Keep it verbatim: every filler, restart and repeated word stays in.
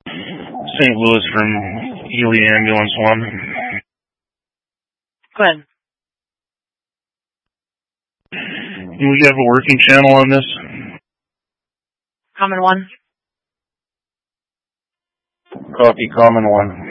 Saint Louis from Ely Ambulance one. Go ahead. Do we have a working channel on this? Common one. Copy, common one.